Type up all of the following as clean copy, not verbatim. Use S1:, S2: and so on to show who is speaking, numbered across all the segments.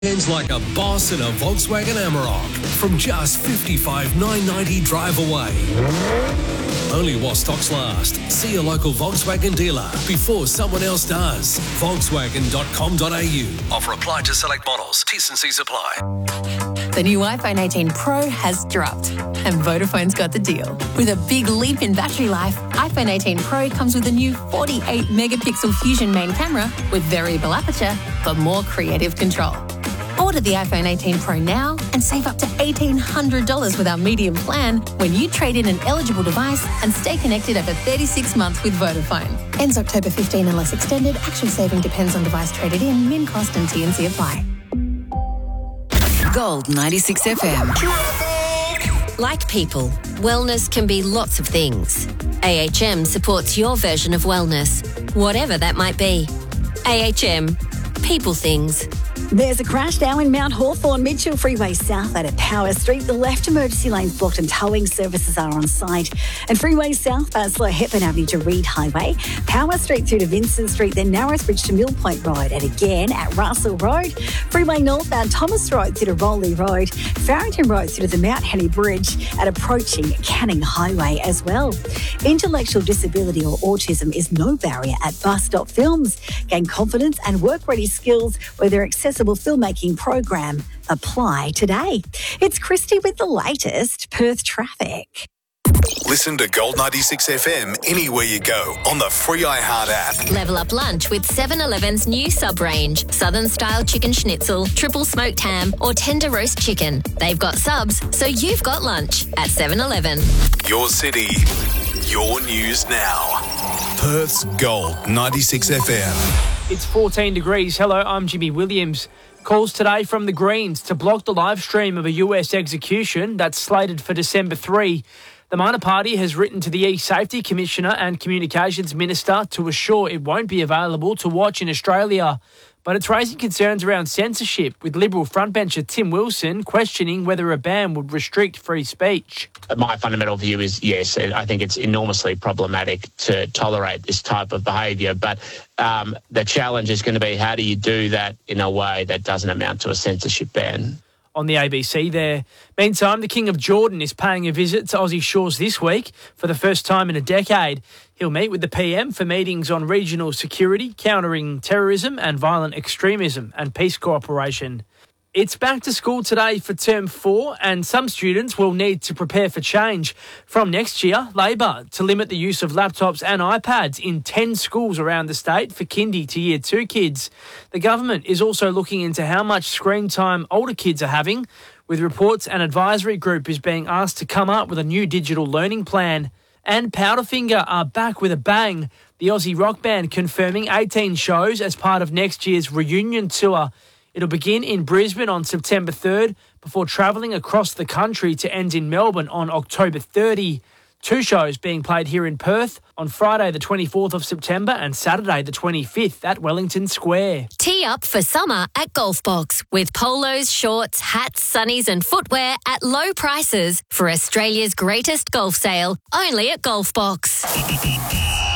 S1: Ends like a boss in a Volkswagen Amarok from just $55,990 drive away. Only while stocks last. See your local Volkswagen dealer before someone else does. Volkswagen.com.au. Offer applied to select models. T&Cs apply.
S2: The new iPhone 18 Pro has dropped, and Vodafone's got the deal. With a big leap in battery life, iPhone 18 Pro comes with a new 48-megapixel Fusion main camera with variable aperture for more creative control. Order the iPhone 18 Pro now and save up to $1,800 with our medium plan when you trade in an eligible device and stay connected over 36 months with Vodafone. Ends October 15 unless extended. Actual saving depends on device traded in. Min cost and T&C apply.
S3: Gold 96 FM.
S4: Like people, wellness can be lots of things. AHM supports your version of wellness, whatever that might be. AHM. People things.
S5: There's a crash now in Mount Hawthorn, Mitchell Freeway South out at Power Street. The left emergency lane's blocked and towing services are on site. And Freeway South, Basler, Hepburn Avenue to Reed Highway, Power Street through to Vincent Street, then Narrows Bridge to Mill Point Road, and again at Russell Road. Freeway northbound Thomas Road through to Rowley Road, Farrington Road through to the Mount Henry Bridge, and approaching Canning Highway as well. Intellectual disability or autism is no barrier at Bus Stop Films. Gain confidence and work-ready skills with their accessible filmmaking program. Apply today. It's Christy with the latest Perth traffic.
S6: Listen to Gold 96 FM anywhere you go on the free iHeart app.
S4: Level up lunch with 7-Eleven's new sub-range. Southern-style chicken schnitzel, triple smoked ham or tender roast chicken. They've got subs, so you've got lunch at 7-Eleven.
S6: Your city, your news now. Perth's Gold 96 FM.
S7: It's 14 degrees. Hello, I'm Jimmy Williams. Calls today from the Greens to block the live stream of a US execution that's slated for December 3. The minor party has written to the E-Safety Commissioner and Communications Minister to assure it won't be available to watch in Australia. But it's raising concerns around censorship, with Liberal frontbencher Tim Wilson questioning whether a ban would restrict free speech.
S8: My fundamental view is yes, I think it's enormously problematic to tolerate this type of behaviour, but the challenge is going to be how do you do that in a way that doesn't amount to a censorship ban.
S7: On the ABC there. Meantime, the King of Jordan is paying a visit to Aussie shores this week for the first time in a decade. He'll meet with the PM for meetings on regional security, countering terrorism and violent extremism and peace cooperation. It's back to school today for Term 4 and some students will need to prepare for change. From next year, Labor to limit the use of laptops and iPads in 10 schools around the state for kindy to year 2 kids. The government is also looking into how much screen time older kids are having, with reports an advisory group is being asked to come up with a new digital learning plan. And Powderfinger are back with a bang. The Aussie rock band confirming 18 shows as part of next year's reunion tour. It'll begin in Brisbane on September 3rd before travelling across the country to end in Melbourne on October 30. 2 shows being played here in Perth on Friday the 24th of September and Saturday the 25th at Wellington Square.
S4: Tee up for summer at Golfbox with polos, shorts, hats, sunnies and footwear at low prices for Australia's greatest golf sale, only at Golfbox.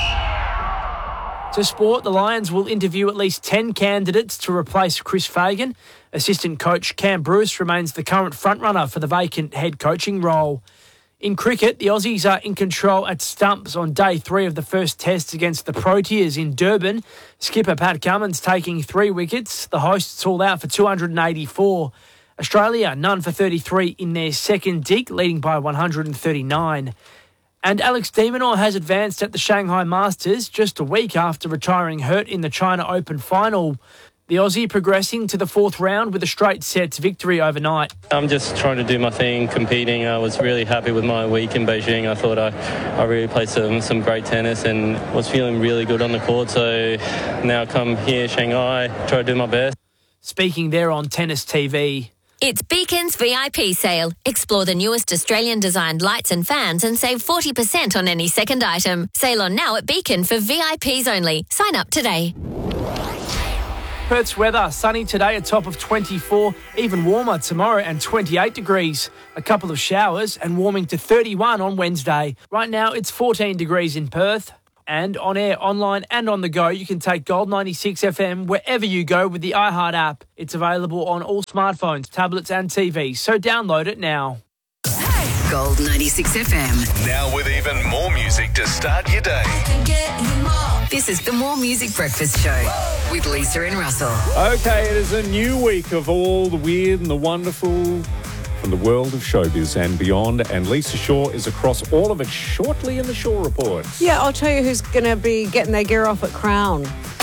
S7: To sport, the Lions will interview at least 10 candidates to replace Chris Fagan. Assistant coach Cam Bruce remains the current frontrunner for the vacant head coaching role. In cricket, the Aussies are in control at stumps on day 3 of the first test against the Proteas in Durban. Skipper Pat Cummins taking 3 wickets. The hosts all out for 284. Australia none for 33 in their second dig, leading by 139. And Alex de Minaur has advanced at the Shanghai Masters just a week after retiring hurt in the China Open final. The Aussie progressing to the 4th round with a straight sets victory overnight.
S9: I'm just trying to do my thing, competing. I was really happy with my week in Beijing. I thought I really played some great tennis and was feeling really good on the court. So now I come here, Shanghai, try to do my best. Speaking there on Tennis TV.
S4: It's Beacon's VIP sale. Explore the newest Australian-designed lights and fans and save 40% on any second item. Sale on now at Beacon for VIPs only. Sign up today.
S7: Perth's weather, sunny today, a top of 24, even warmer tomorrow and 28 degrees. A couple of showers and warming to 31 on Wednesday. Right now, it's 14 degrees in Perth. and on air, online and on the go. You can take Gold 96 FM wherever you go with the iHeart app. It's available on all smartphones, tablets and TVs, so download it now.
S3: Gold 96 FM.
S6: Now with even more music to start your day.
S3: This is the More Music Breakfast Show with Lisa and Russell.
S10: Okay, it is a new week of all the weird and the wonderful from the world of showbiz and beyond. And Lisa Shaw is across all of it shortly in the Shaw Report.
S11: Yeah, I'll tell you who's going to be getting their gear off at Crown.